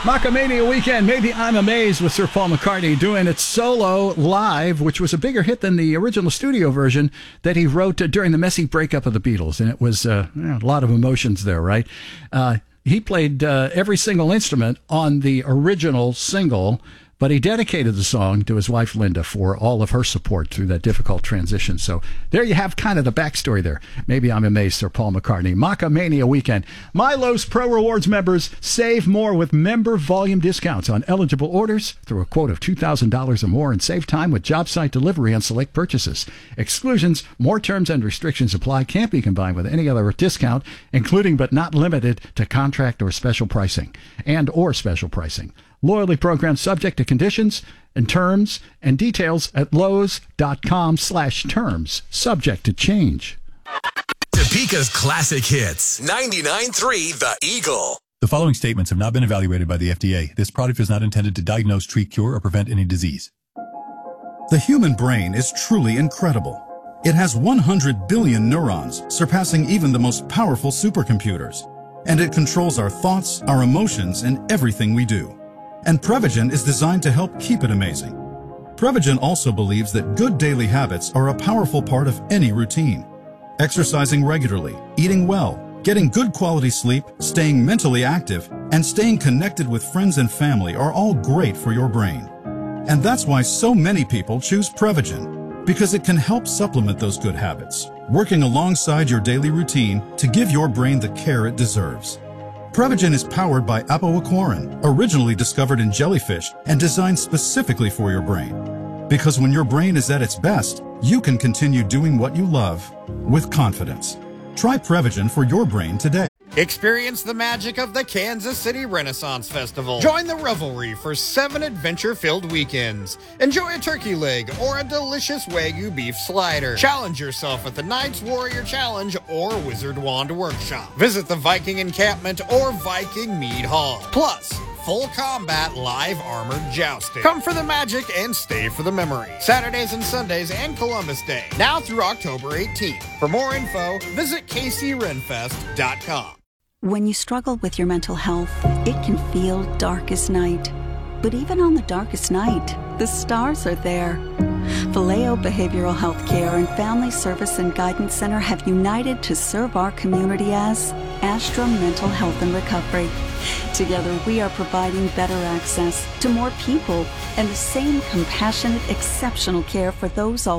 Macamania Weekend, Maybe I'm Amazed with Sir Paul McCartney doing it solo live, which was a bigger hit than the original studio version that he wrote during the messy breakup of the Beatles. And it was a lot of emotions there, right? He played every single instrument on the original single, but he dedicated the song to his wife, Linda, for all of her support through that difficult transition. So there you have kind of the backstory there. Maybe I'm Amazed, Sir Paul McCartney. Macamania Weekend. Milo's Pro Rewards members save more with member volume discounts on eligible orders through a quote of $2,000 or more and save time with job site delivery on select purchases. Exclusions, more terms and restrictions apply. Can't be combined with any other discount, including but not limited to contract or special pricing or special pricing. Loyalty program subject to conditions and terms and details at Lowe's.com/terms. Subject to change. Topeka's classic hits. 99.3 The Eagle. The following statements have not been evaluated by the FDA. This product is not intended to diagnose, treat, cure, or prevent any disease. The human brain is truly incredible. It has 100 billion neurons, surpassing even the most powerful supercomputers. And it controls our thoughts, our emotions, and everything we do. And Prevagen is designed to help keep it amazing. Prevagen also believes that good daily habits are a powerful part of any routine. Exercising regularly, eating well, getting good quality sleep, staying mentally active, and staying connected with friends and family are all great for your brain. And that's why so many people choose Prevagen, because it can help supplement those good habits, working alongside your daily routine to give your brain the care it deserves. Prevagen is powered by apoaquarin, originally discovered in jellyfish and designed specifically for your brain. Because when your brain is at its best, you can continue doing what you love with confidence. Try Prevagen for your brain today. Experience the magic of the Kansas City Renaissance Festival. Join the revelry for 7 adventure-filled weekends. Enjoy a turkey leg or a delicious Wagyu beef slider. Challenge yourself at the Knights Warrior Challenge or Wizard Wand Workshop. Visit the Viking Encampment or Viking Mead Hall. Plus, full combat live armored jousting. Come for the magic and stay for the memory. Saturdays and Sundays and Columbus Day. Now through October 18th. For more info, visit kcrenfest.com. When you struggle with your mental health, it can feel dark as night. But even on the darkest night, the stars are there. Vallejo Behavioral Health Care and Family Service and Guidance Center have united to serve our community as Astra Mental Health and Recovery. Together, we are providing better access to more people and the same compassionate, exceptional care for those all